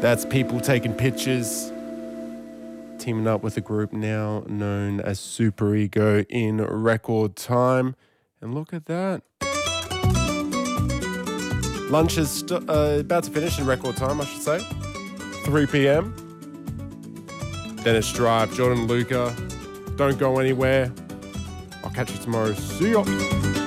That's People Taking Pictures, teaming up with a group now known as Super Ego in record time. And look at that. Lunch is about to finish in record time, I should say. 3 p.m. Dennis Stripe, Jordan Luca. Don't go anywhere. I'll catch you tomorrow. See ya.